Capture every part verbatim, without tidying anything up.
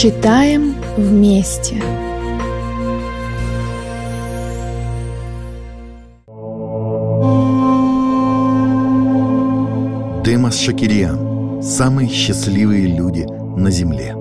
Читаем вместе. Демос Шакирьян. Самые счастливые люди на земле.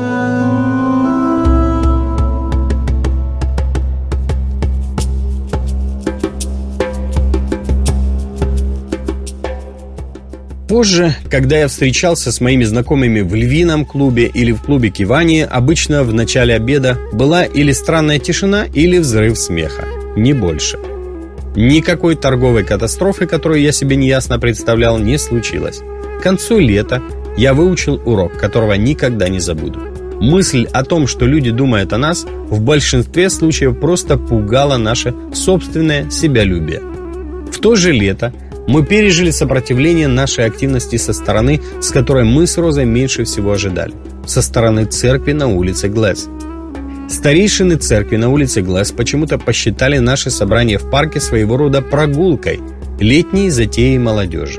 Позже, когда я встречался с моими знакомыми в львином клубе или в клубе Кивани, обычно в начале обеда была или странная тишина, или взрыв смеха. Не больше. Никакой торговой катастрофы, которую я себе неясно представлял, не случилось. К концу лета я выучил урок, которого никогда не забуду. Мысль о том, что люди думают о нас, в большинстве случаев просто пугала наше собственное себялюбие. В то же лето мы пережили сопротивление нашей активности со стороны, с которой мы с Розой меньше всего ожидали. Со стороны церкви на улице Глэс. Старейшины церкви на улице Глэс почему-то посчитали наше собрание в парке своего рода прогулкой, летней затеей молодежи.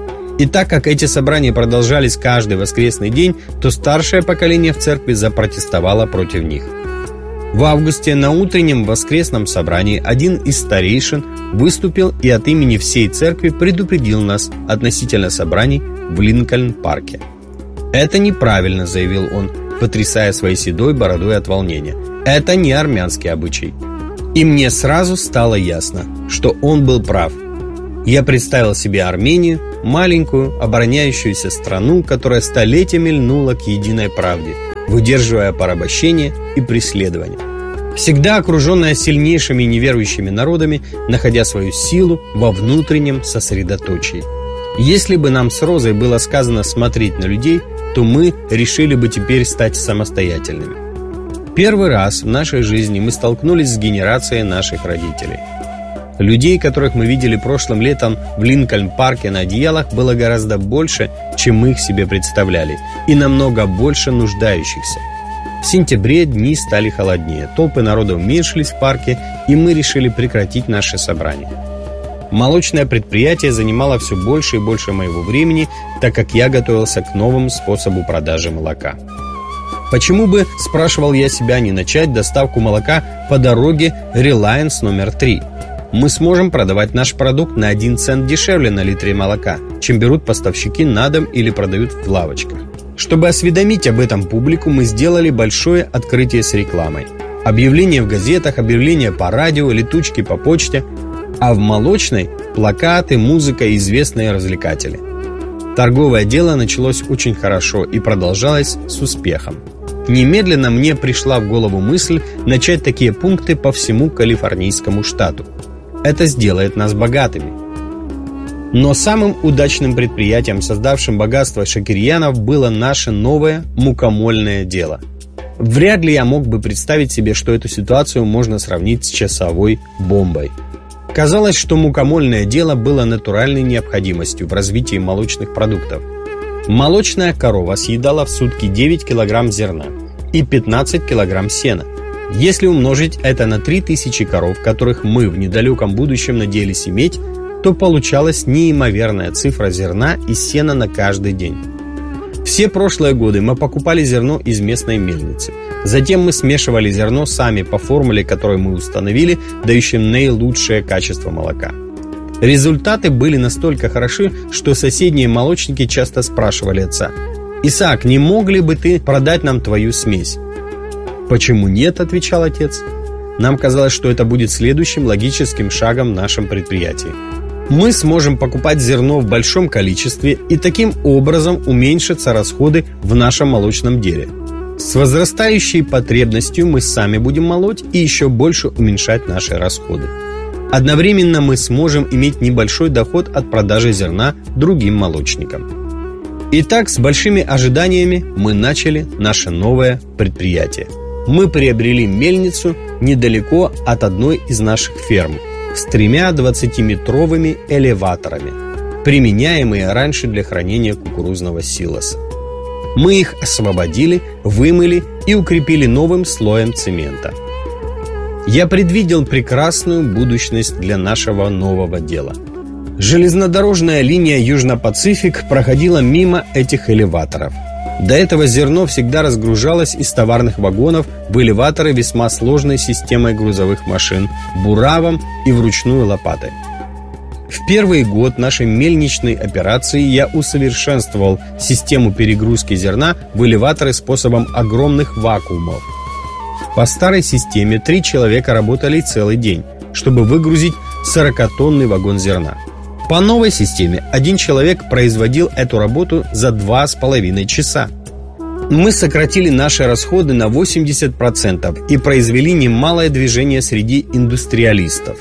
И так как эти собрания продолжались каждый воскресный день, то старшее поколение в церкви запротестовало против них. В августе на утреннем воскресном собрании один из старейшин выступил и от имени всей церкви предупредил нас относительно собраний в Линкольн-парке. «Это неправильно», — заявил он, потрясая своей седой бородой от волнения. «Это не армянский обычай». И мне сразу стало ясно, что он был прав. Я представил себе Армению, маленькую, обороняющуюся страну, которая столетиями льнула к единой правде, выдерживая порабощение и преследование. Всегда окруженная сильнейшими неверующими народами, находя свою силу во внутреннем сосредоточии. Если бы нам с Розой было сказано смотреть на людей, то мы решили бы теперь стать самостоятельными. Первый раз в нашей жизни мы столкнулись с генерацией наших родителей. Людей, которых мы видели прошлым летом в Линкольн-парке на одеялах, было гораздо больше, чем мы их себе представляли, и намного больше нуждающихся. В сентябре дни стали холоднее, толпы народа уменьшились в парке, и мы решили прекратить наше собрание. Молочное предприятие занимало все больше и больше моего времени, так как я готовился к новому способу продажи молока. Почему бы, спрашивал я себя, не начать доставку молока по дороге Reliance номер три? Мы сможем продавать наш продукт на один цент дешевле на литре молока, чем берут поставщики на дом или продают в лавочках. Чтобы осведомить об этом публику, мы сделали большое открытие с рекламой. Объявления в газетах, объявления по радио, летучки по почте, а в молочной – плакаты, музыка и известные развлекатели. Торговое дело началось очень хорошо и продолжалось с успехом. Немедленно мне пришла в голову мысль начать такие пункты по всему Калифорнийскому штату. Это сделает нас богатыми. Но самым удачным предприятием, создавшим богатство Шакирьянов, было наше новое мукомольное дело. Вряд ли я мог бы представить себе, что эту ситуацию можно сравнить с часовой бомбой. Казалось, что мукомольное дело было натуральной необходимостью в развитии молочных продуктов. Молочная корова съедала в сутки девять килограмм зерна и пятнадцать килограмм сена. Если умножить это на три тысячи коров, которых мы в недалеком будущем надеялись иметь, то получалась неимоверная цифра зерна и сена на каждый день. Все прошлые годы мы покупали зерно из местной мельницы. Затем мы смешивали зерно сами по формуле, которую мы установили, дающей наилучшее качество молока. Результаты были настолько хороши, что соседние молочники часто спрашивали отца: «Исаак, не мог ли бы ты продать нам твою смесь?» «Почему нет?» – отвечал отец. «Нам казалось, что это будет следующим логическим шагом в нашем предприятии. Мы сможем покупать зерно в большом количестве, и таким образом уменьшатся расходы в нашем молочном деле. С возрастающей потребностью мы сами будем молоть и еще больше уменьшать наши расходы. Одновременно мы сможем иметь небольшой доход от продажи зерна другим молочникам». Итак, с большими ожиданиями мы начали наше новое предприятие. Мы приобрели мельницу недалеко от одной из наших ферм с тремя двадцатиметровыми элеваторами, применяемые раньше для хранения кукурузного силоса. Мы их освободили, вымыли и укрепили новым слоем цемента. Я предвидел прекрасную будущность для нашего нового дела. Железнодорожная линия Южно-Пацифик проходила мимо этих элеваторов. До этого зерно всегда разгружалось из товарных вагонов в элеваторы весьма сложной системой грузовых машин, буравом и вручную лопатой. В первый год нашей мельничной операции я усовершенствовал систему перегрузки зерна в элеваторы способом огромных вакуумов. По старой системе три человека работали целый день, чтобы выгрузить сорокатонный вагон зерна. По новой системе один человек производил эту работу за два с половиной часа. Мы сократили наши расходы на восемьдесят процентов и произвели немалое движение среди индустриалистов.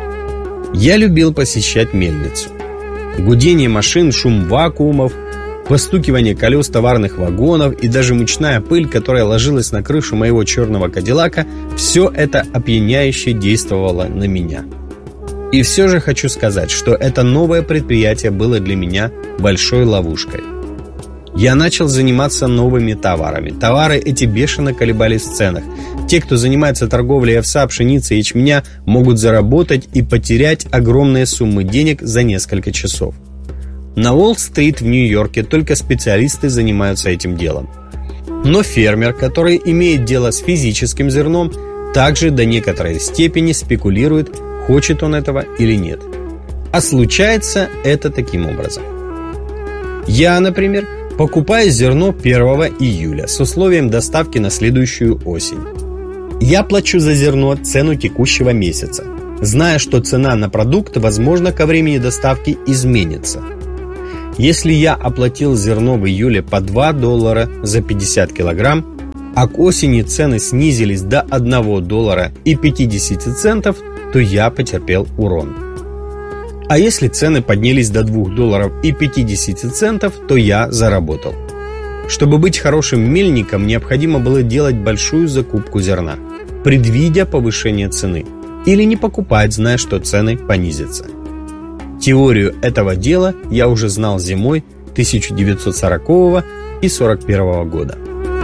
Я любил посещать мельницу. Гудение машин, шум вакуумов, постукивание колес товарных вагонов и даже мучная пыль, которая ложилась на крышу моего черного кадиллака, все это опьяняюще действовало на меня. И все же хочу сказать, что это новое предприятие было для меня большой ловушкой. Я начал заниматься новыми товарами. Товары эти бешено колебались в ценах. Те, кто занимается торговлей овса, пшеницы и ячменя, могут заработать и потерять огромные суммы денег за несколько часов. На Уолл-стрит в Нью-Йорке только специалисты занимаются этим делом. Но фермер, который имеет дело с физическим зерном, также до некоторой степени спекулирует, хочет он этого или нет. А случается это таким образом. Я, например, покупаю зерно первого июля с условием доставки на следующую осень. Я плачу за зерно цену текущего месяца, зная, что цена на продукт, возможно, ко времени доставки изменится. Если я оплатил зерно в июле по два доллара за пятьдесят килограмм, а к осени цены снизились до одного доллара и пятьдесят центов, то я потерпел урон. А если цены поднялись до двух долларов и пятьдесят центов, то я заработал. Чтобы быть хорошим мельником, необходимо было делать большую закупку зерна, предвидя повышение цены, или не покупать, зная, что цены понизятся. Теорию этого дела я уже знал зимой тысяча девятьсот сорокового и сорок первого года.